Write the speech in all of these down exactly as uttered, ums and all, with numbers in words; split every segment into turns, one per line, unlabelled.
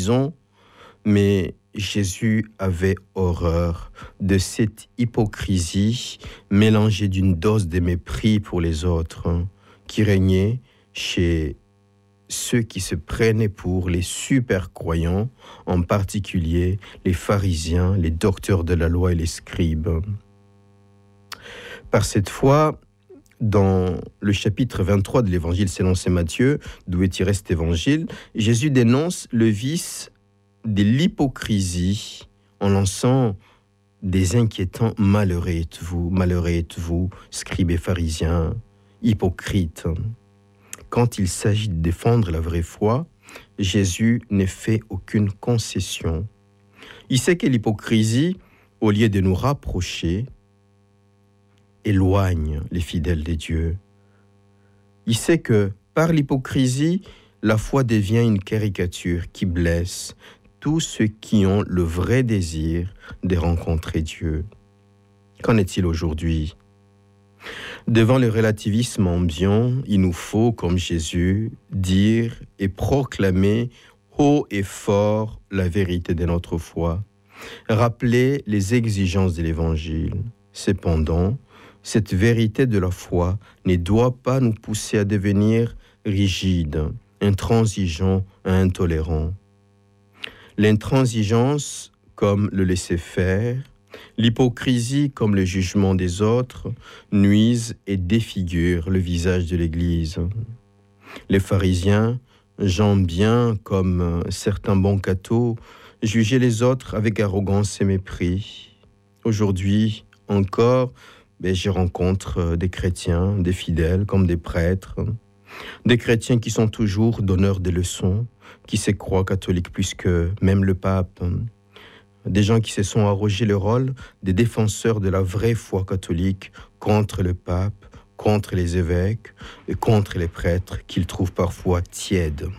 prison, mais Jésus avait horreur de cette hypocrisie mélangée d'une dose de mépris pour les autres hein, qui régnait chez ceux qui se prenaient pour les super croyants, en particulier les pharisiens, les docteurs de la loi et les scribes. Par cette foi, dans le chapitre vingt-trois de l'évangile selon saint Matthieu, d'où est tiré cet évangile, Jésus dénonce le vice de l'hypocrisie en lançant des inquiétants « Malheureux êtes-vous, malheureux êtes-vous, scribes et pharisiens, hypocrites ». Quand il s'agit de défendre la vraie foi, Jésus ne fait aucune concession. Il sait que l'hypocrisie, au lieu de nous rapprocher, éloigne les fidèles de Dieu. Il sait que par l'hypocrisie, la foi devient une caricature qui blesse tous ceux qui ont le vrai désir de rencontrer Dieu. Qu'en est-il aujourd'hui ? Devant le relativisme ambiant, il nous faut, comme Jésus, dire et proclamer haut et fort la vérité de notre foi, rappeler les exigences de l'Évangile. Cependant, cette vérité de la foi ne doit pas nous pousser à devenir rigides, intransigeants et intolérants. L'intransigeance, comme le laisser-faire, l'hypocrisie, comme le jugement des autres, nuisent et défigurent le visage de l'Église. Les pharisiens, gens bien comme certains bons cathos, jugeaient les autres avec arrogance et mépris. Aujourd'hui encore, ben, je rencontre des chrétiens, des fidèles comme des prêtres, des chrétiens qui sont toujours donneurs de leçons, qui se croient catholiques plus que même le pape. Des gens qui se sont arrogés le rôle des défenseurs de la vraie foi catholique contre le pape, contre les évêques et contre les prêtres qu'ils trouvent parfois tièdes.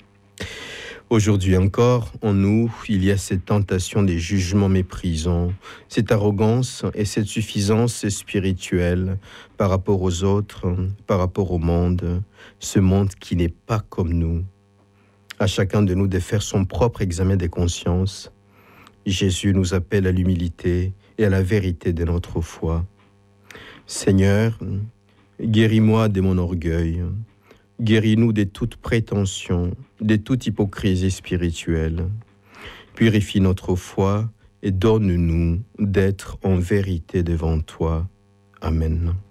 Aujourd'hui encore, en nous, il y a cette tentation des jugements méprisants, cette arrogance et cette suffisance spirituelle par rapport aux autres, par rapport au monde, ce monde qui n'est pas comme nous. À chacun de nous de faire son propre examen des consciences. Jésus nous appelle à l'humilité et à la vérité de notre foi. Seigneur, guéris-moi de mon orgueil. Guéris-nous de toute prétention, de toute hypocrisie spirituelle. Purifie notre foi et donne-nous d'être en vérité devant toi. Amen.